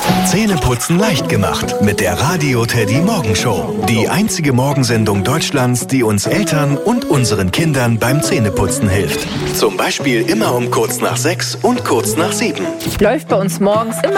Zähneputzen leicht gemacht mit der Radio Teddy Morgenshow. Die einzige Morgensendung Deutschlands, die uns Eltern und unseren Kindern beim Zähneputzen hilft. Zum Beispiel immer um kurz nach 6 und kurz nach 7. Läuft bei uns morgens immer